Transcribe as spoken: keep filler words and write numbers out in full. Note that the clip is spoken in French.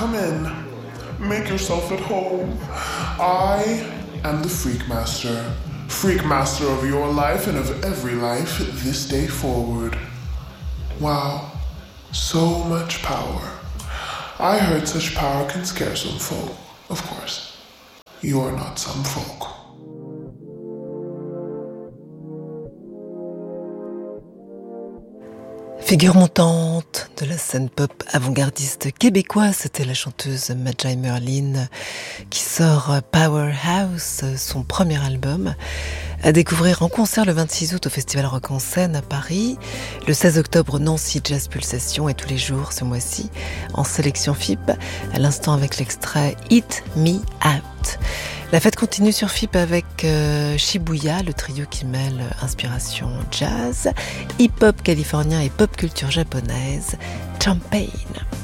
come in. Make yourself at home. I am the Freak Master. Freak Master of your life and of every life this day forward. Wow, so much power. I heard such power can scare some folk. Of course, you're not some folk. Figure montante de la scène pop avant-gardiste québécoise, c'était la chanteuse Majaï Merlin qui sort Powerhouse, son premier album, à découvrir en concert le vingt-six août au Festival Rock en Seine à Paris, le seize octobre Nancy Jazz Pulsation et tous les jours ce mois-ci en sélection F I P, à l'instant avec l'extrait Hit Me Out. La fête continue sur F I P avec euh, Shibuya, le trio qui mêle inspiration jazz, hip-hop californien et pop culture japonaise, Champagne.